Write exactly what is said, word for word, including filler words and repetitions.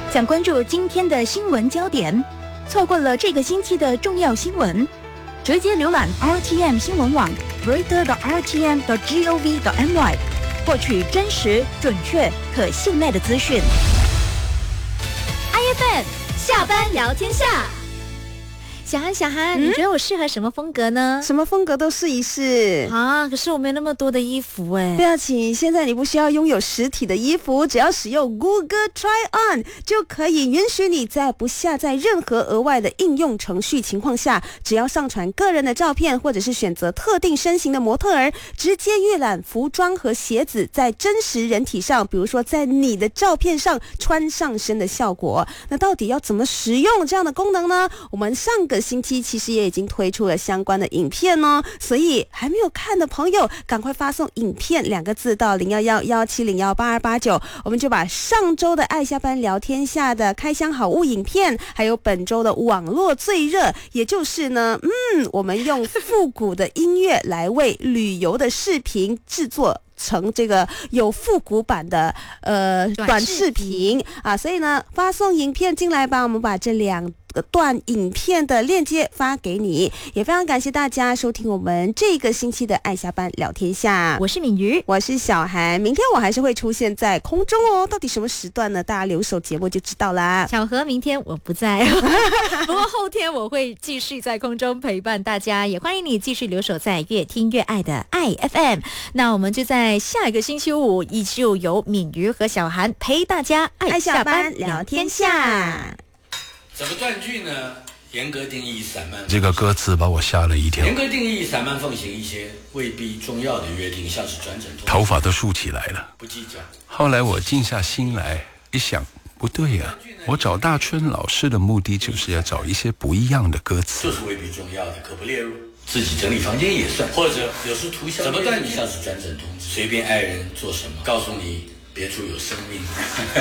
想关注今天的新闻焦点，错过了这个星期的重要新闻，直接浏览 R T M 新闻网 reader 的 R T M 的 gov 的 my， 获取真实、准确、可信赖的资讯。 I F M 下班聊天下。小韩，小韩、嗯，你觉得我适合什么风格呢？ 什么风格都试一试啊！可是我没那么多的衣服哎。 不要紧，现在你不需要拥有实体的衣服，只要使用 Google Try On 就可以允许你在不下载任何额外的应用程序情况下，只要上传个人的照片，或者是选择特定身形的模特儿，直接阅览服装和鞋子在真实人体上，比如说在你的照片上穿上身的效果。那到底要怎么使用这样的功能呢？我们上个星期其实也已经推出了相关的影片哦，所以还没有看的朋友赶快发送影片两个字到零一一一七零一八二八九，我们就把上周的爱下班聊天下的开箱好物影片，还有本周的网络最热，也就是呢嗯，我们用复古的音乐来为旅游的视频制作成这个有复古版的呃短视频啊，所以呢发送影片进来吧，我们把这两段影片的链接发给你，也非常感谢大家收听我们这个星期的爱下班聊天下。 我是敏瑜， 我是小韩，明天我还是会出现在空中哦，到底什么时段呢？大家留守节目就知道啦。 巧合明天我不在不过后天我会继续在空中陪伴大家，也欢迎你继续留守在越听越爱的爱 F M。 那我们就在下一个星期五依旧由敏瑜和小韩陪大家爱下班聊天下。 怎么断句呢？严格定义散漫， 这个歌词把我吓了一跳。 严格定义散漫奉行一些未必重要的约定，像是转诊通， 头发都竖起来了， 不计较。 后来我静下心来一想，不对呀、啊，我找大春老师的目的就是要找一些不一样的歌词， 就是未必重要的可不列入。自己整理房间也算，或者有时涂小怎么断句像是转诊通知，随便爱人做什么，告诉你别处有生命